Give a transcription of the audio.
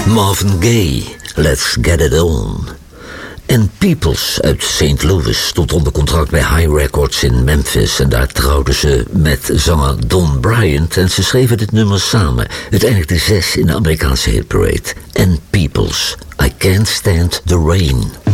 Marvin Gaye, Let's Get It On. En Peoples uit St. Louis stond onder contract bij High Records in Memphis. En daar trouwden ze met zanger Don Bryant. En ze schreven dit nummer samen. Het eindigde 6 in de Amerikaanse hitparade. En Peoples, I Can't Stand the Rain.